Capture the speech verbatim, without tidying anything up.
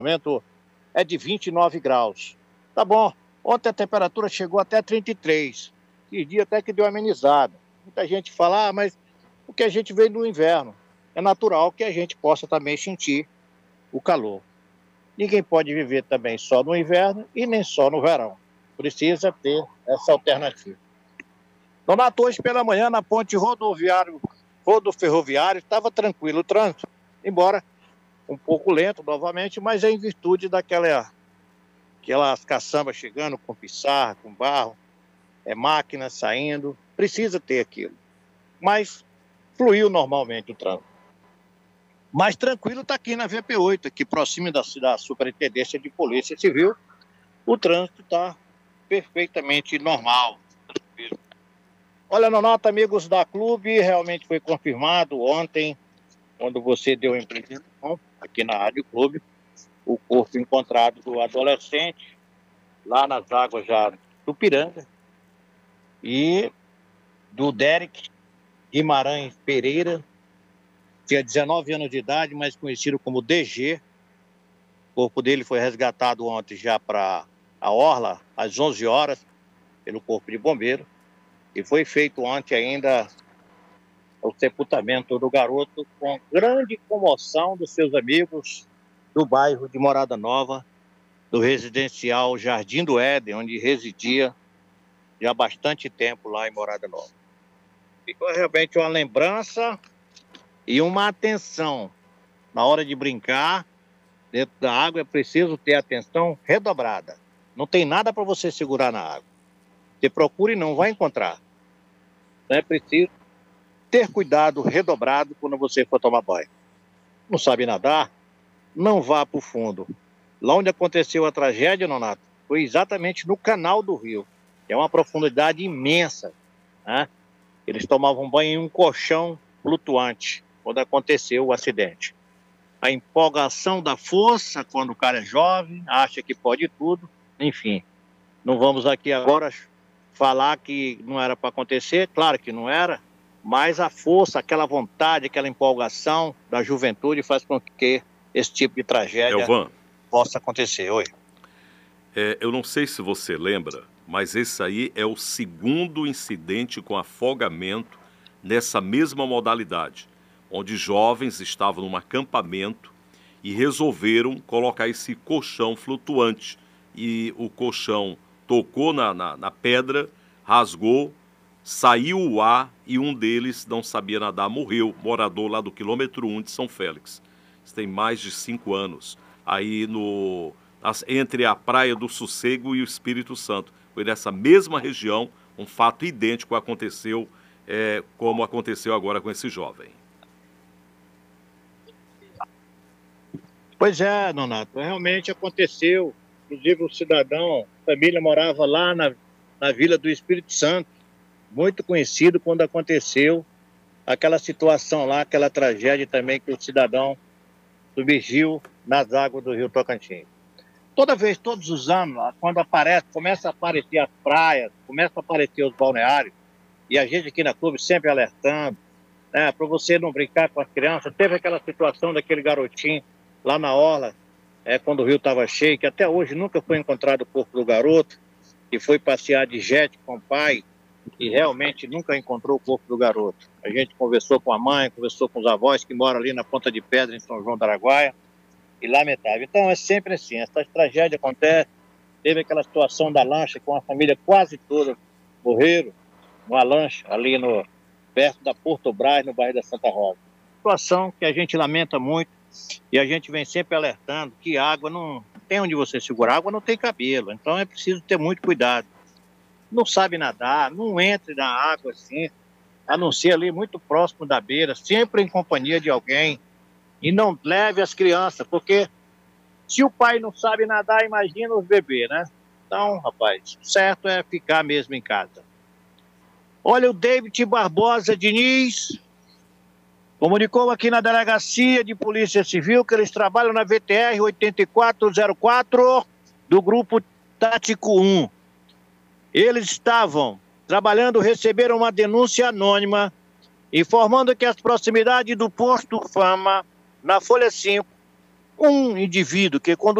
momento é de vinte e nove graus. Tá bom. Ontem a temperatura chegou até trinta e três. Esse dia até que deu amenizada. Muita gente fala, ah, mas o que a gente veio no inverno. É natural que a gente possa também sentir o calor. Ninguém pode viver também só no inverno e nem só no verão. Precisa ter essa alternativa. Donato, hoje pela manhã na ponte rodoviário, rodoferroviário, estava tranquilo o trânsito, embora um pouco lento novamente, mas é em virtude daquela aquelas caçambas chegando com pissarra, com barro, é máquina saindo, precisa ter aquilo. Mas fluiu normalmente o trânsito. Mais tranquilo está aqui na V P oito, aqui próximo da, da Superintendência de Polícia Civil. O trânsito está perfeitamente normal, tranquilo. Olha, Nonato, amigos da Clube, realmente foi confirmado ontem, quando você deu a apresentação aqui na Rádio Clube, o corpo encontrado do adolescente lá nas águas já do Piranga e do Derek Guimarães Pereira, tinha dezenove anos de idade, mas conhecido como D G. O corpo dele foi resgatado ontem já para a Orla, às onze horas, pelo Corpo de Bombeiro. E foi feito ontem ainda o sepultamento do garoto com grande comoção dos seus amigos do bairro de Morada Nova, do residencial Jardim do Éden, onde residia já há bastante tempo lá em Morada Nova. Ficou realmente uma lembrança e uma atenção. Na hora de brincar, dentro da água, é preciso ter atenção redobrada. Não tem nada para você segurar na água. Você procura e não vai encontrar. Então é preciso ter cuidado redobrado quando você for tomar banho. Não sabe nadar? Não vá para o fundo. Lá onde aconteceu a tragédia, Nonato, foi exatamente no canal do rio. É uma profundidade imensa, né? Eles tomavam banho em um colchão flutuante quando aconteceu o acidente. A empolgação da força quando o cara é jovem, acha que pode tudo, enfim. Não vamos aqui agora falar que não era para acontecer, claro que não era, mas a força, aquela vontade, aquela empolgação da juventude faz com que esse tipo de tragédia Elvan, possa acontecer. Oi. É, eu não sei se você lembra, mas esse aí é o segundo incidente com afogamento nessa mesma modalidade, onde jovens estavam num acampamento e resolveram colocar esse colchão flutuante. E o colchão tocou na, na, na pedra, rasgou, saiu o ar e um deles não sabia nadar, morreu, morador lá do quilômetro um de São Félix. Isso tem mais de cinco anos, aí no, entre a Praia do Sossego e o Espírito Santo. Foi nessa mesma região, um fato idêntico aconteceu, é, como aconteceu agora com esse jovem. Pois é, Nonato, realmente aconteceu. Inclusive o cidadão, a família morava lá na, na Vila do Espírito Santo, muito conhecido quando aconteceu aquela situação lá, aquela tragédia também que o cidadão submergiu nas águas do Rio Tocantins. Toda vez, todos os anos, quando aparece, começa a aparecer as praias, começa a aparecer os balneários, e a gente aqui na Clube sempre alertando, né, para você não brincar com as crianças. Teve aquela situação daquele garotinho lá na Orla, é, quando o rio estava cheio, que até hoje nunca foi encontrado o corpo do garoto, que foi passear de jet com o pai, e realmente nunca encontrou o corpo do garoto. A gente conversou com a mãe, conversou com os avós que moram ali na Ponta de Pedra, em São João do Araguaia, e lamentável. Então é sempre assim, essa tragédia acontece. Teve aquela situação da lancha com a família quase toda morreram numa lancha ali no, perto da Porto Brás, no bairro da Santa Rosa. Situação que a gente lamenta muito e a gente vem sempre alertando que água não tem onde você segurar, água não tem cabelo, então é preciso ter muito cuidado. Não sabe nadar, não entre na água assim, a não ser ali muito próximo da beira, sempre em companhia de alguém. E não leve as crianças, porque se o pai não sabe nadar, imagina os bebês, né? Então, rapaz, certo é ficar mesmo em casa. Olha, o David Barbosa Diniz comunicou aqui na Delegacia de Polícia Civil que eles trabalham na V T R oito quatro zero quatro do Grupo Tático um. Eles estavam trabalhando, receberam uma denúncia anônima informando que as proximidades do Posto Fama, na Folha cinco, um indivíduo que, quando